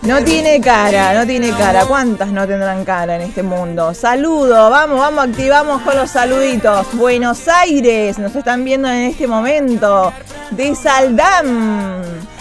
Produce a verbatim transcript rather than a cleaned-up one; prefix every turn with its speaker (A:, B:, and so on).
A: No tiene cara, no tiene cara. ¿Cuántas no tendrán cara en este mundo? Saludo, vamos, vamos, activamos con los saluditos. Buenos Aires, nos están viendo en este momento. De Saldam.